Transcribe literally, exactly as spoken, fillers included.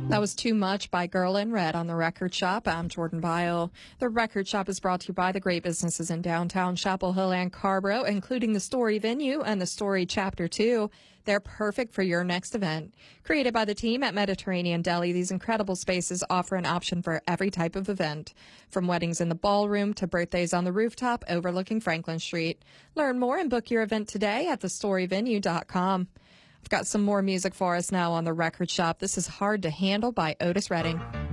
That was Too Much by Girl in Red on The Record Shop. I'm Jordan Bile. The Record Shop is brought to you by the great businesses in downtown Chapel Hill and Carborough, including the Story Venue and the Story Chapter two. They're perfect for your next event. Created by the team at Mediterranean Deli, these incredible spaces offer an option for every type of event, from weddings in the ballroom to birthdays on the rooftop overlooking Franklin Street. Learn more and book your event today at the story venue dot com. I've got some more music for us now on The Record Shop. This is Hard to Handle by Otis Redding.